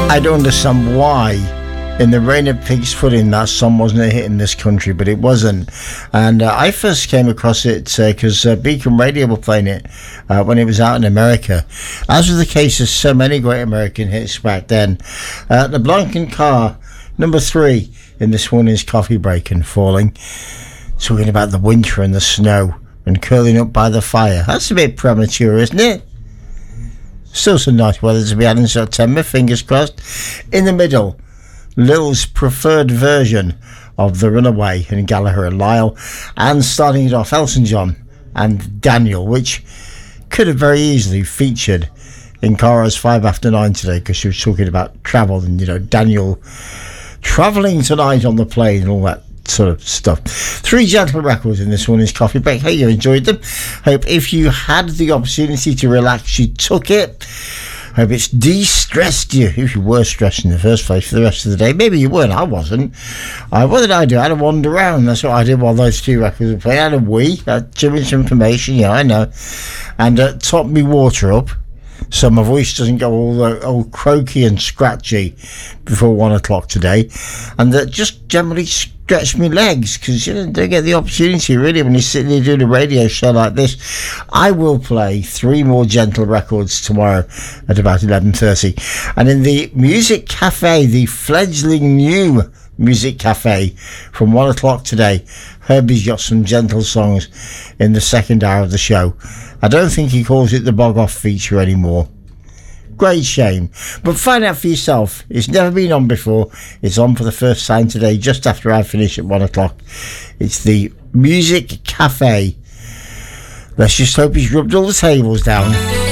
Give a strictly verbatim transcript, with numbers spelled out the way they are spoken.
I don't understand why in the Rain of Pig's Pudding that song wasn't a hit in this country, but it wasn't. And uh, I first came across it because uh, uh, Beacon Radio were playing it uh, when it was out in America, as was the case of so many great American hits back then. uh, The Blanken Car, number three in this morning's coffee break and falling, talking about the winter and the snow and curling up by the fire. That's a bit premature, isn't it? Still some nice weather to be had in September, fingers crossed. In the middle, Lil's preferred version of The Runaway and Gallagher and Lyle, and starting it off, Elton John and Daniel, which could have very easily featured in Cara's five after nine today, because she was talking about travel and, you know, Daniel travelling tonight on the plane and all that sort of stuff. Three gentle records in this morning's coffee break. Hope you enjoyed them. Hope if you had the opportunity to relax, you took it. Hope it's de-stressed you, if you were stressed in the first place, for the rest of the day. Maybe you weren't. I wasn't. Uh, what did I do? I had a wander around. That's what I did while those two records were playing. I had a wee. I had too much information. Yeah, I know. And uh, topped me water up, so my voice doesn't go all, uh, all croaky and scratchy before one o'clock today. And that uh, just generally stretch my legs, because you don't get the opportunity really when you're sitting there doing a radio show like this. I will play three more gentle records tomorrow at about eleven thirty. And in the Music Cafe, the fledgling new Music Cafe, from one o'clock today, Herbie's got some gentle songs in the second hour of the show. I don't think he calls it the Bog Off feature anymore. Great shame. But find out for yourself. It's never been on before. It's on for the first time today, just after I finish at one o'clock. It's the Music Cafe. Let's just hope he's rubbed all the tables down.